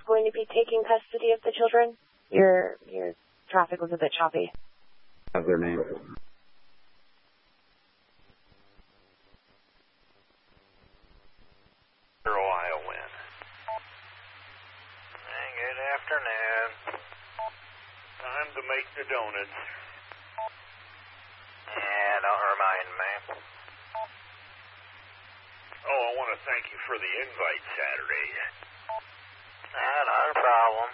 going to be taking custody of the children? Your traffic was a bit choppy. Have their name. Ohio win. Hey, good afternoon. Time to make the donuts. Yeah, don't remind me. Oh, I want to thank you for the invite Saturday. Not a problem.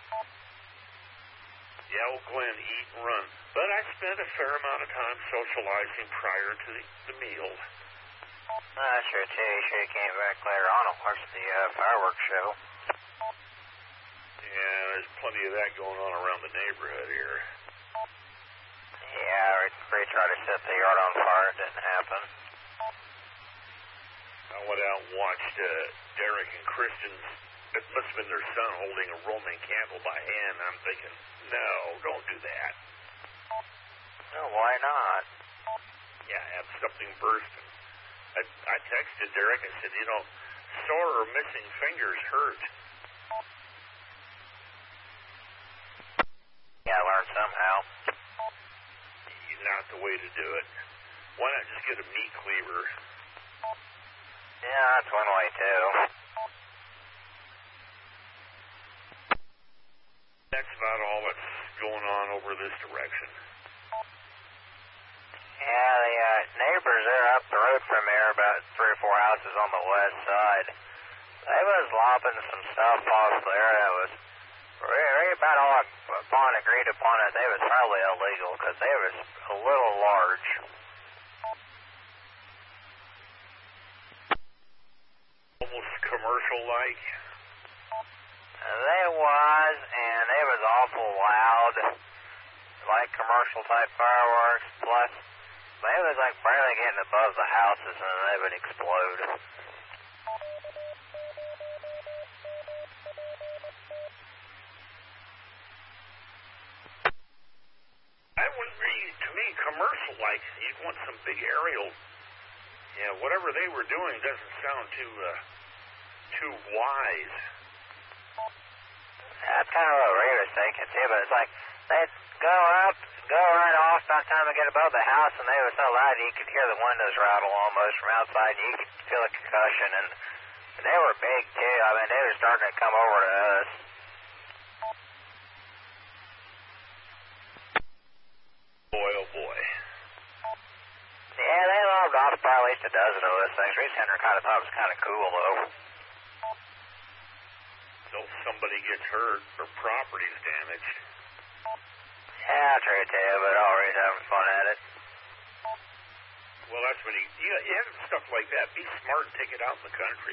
Yeah, old Glenn, eat and run. But I spent a fair amount of time socializing prior to the meal. Sure, too. Sure you came back later on and watched the fireworks show. Yeah, there's plenty of that going on around the neighborhood here. Yeah, we tried to set the yard on fire. It didn't happen. I went out and watched Derek and Kristen's. It must have been their son holding a Roman candle by hand. I'm thinking, no, don't do that. No, why not? Yeah, have something bursting. I texted Derek. I said, sore or missing fingers hurt. Yeah, I learned somehow. Not the way to do it. Why not just get a meat cleaver? Yeah, that's one way too. That's about all that's going on over this direction. Yeah, the neighbors are up the road from here, about 3 or 4 houses on the west side. They was lopping some stuff off there that was right about all agreed upon it. They was probably illegal because they was a little large. Almost commercial-like. They was, and they was awful loud, like commercial-type fireworks. Plus, they was like barely getting above the houses, and they would explode. That wouldn't be, to me, commercial-like. You'd want some big aerial. Yeah, whatever they were doing doesn't sound too wise. That's kind of what Ray was thinking, too, but it's like they'd go up, go right off by the time they get above the house, and they were so loud you could hear the windows rattle almost from outside, and you could feel a concussion, and they were big, too. I mean, they were starting to come over to us. Boy, oh boy. Yeah, they lobbed off probably at least a dozen of those things. Reese Henry kind of thought it was kind of cool, though. So somebody gets hurt or property's damaged. Yeah, true too, but always having fun at it. Well, that's what you have stuff like that. Be smart and take it out in the country.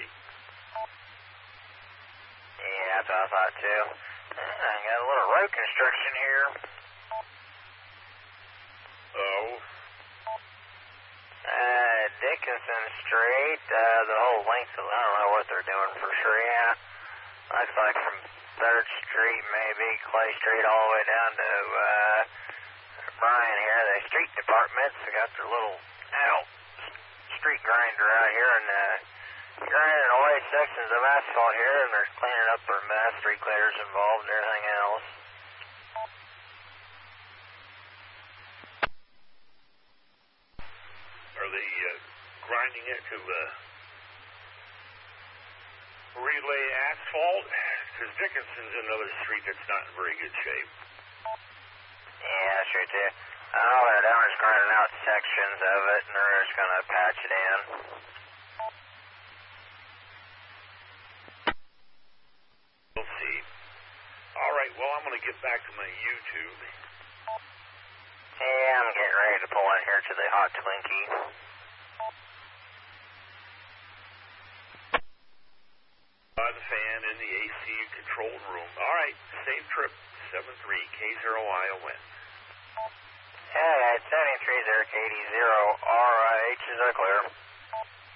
Yeah, that's what I thought too. I got a little road construction here. Oh. Dickinson Street, the whole length of, I don't know what they're doing for sure, yeah. Looks like from 3rd Street, maybe, Clay Street, all the way down to Bryan here. The street departments got their little street grinder out here and grinding away sections of asphalt here, and they're cleaning up their mess. Street cleaners involved and everything else. Are they grinding it to relay asphalt? Because Dickinson's another street that's not in very good shape. Yeah, sure too. Oh, they're down just grinding out sections of it, and they're just going to patch it in. We'll see. All right, well, I'm going to get back to my YouTube. Yeah, I'm getting ready to pull in here to the Hot Twinkie. By the fan in the AC controlled room. All right, safe trip. 73 K0I win. Yeah, 73 Zurich 80 RH is clear.